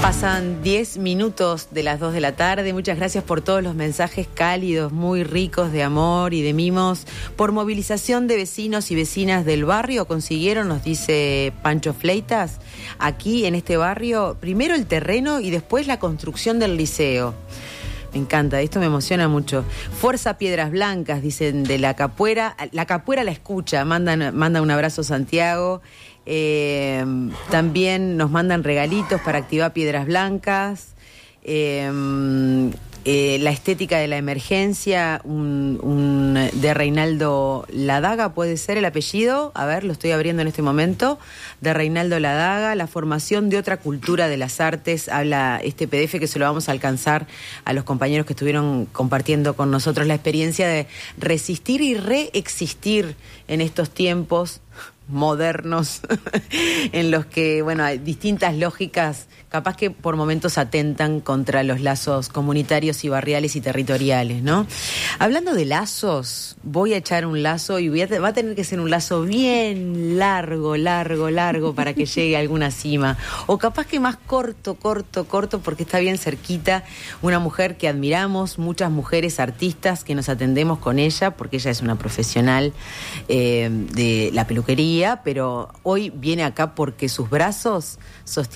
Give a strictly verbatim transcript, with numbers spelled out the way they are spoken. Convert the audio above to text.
Pasan diez minutos de las dos de la tarde. Muchas gracias por todos los mensajes cálidos, muy ricos de amor y de mimos. Por movilización de vecinos y vecinas del barrio consiguieron, nos dice Pancho Fleitas, aquí en este barrio, primero el terreno y después la construcción del liceo. Me encanta, esto me emociona mucho. Fuerza Piedras Blancas, dicen de la Capuera. La Capuera la escucha, mandan, manda un abrazo Santiago. Eh, también nos mandan regalitos para activar Piedras Blancas. Eh, eh, la estética de la emergencia, un, un, de Reinaldo Ladaga, puede ser el apellido. A ver, lo estoy abriendo en este momento. De Reinaldo Ladaga, la formación de otra cultura de las artes. Habla este P D F que se lo vamos a alcanzar a los compañeros que estuvieron compartiendo con nosotros la experiencia de resistir y reexistir en estos tiempos modernos en los que, bueno, hay distintas lógicas, capaz que por momentos atentan contra los lazos comunitarios y barriales y territoriales, ¿no? Hablando de lazos, voy a echar un lazo y voy a, va a tener que ser un lazo bien largo, largo, largo para que llegue a alguna cima. O capaz que más corto, corto, corto, porque está bien cerquita, una mujer que admiramos, muchas mujeres artistas que nos atendemos con ella, porque ella es una profesional eh, de la peluquería, pero hoy viene acá porque sus brazos sostienen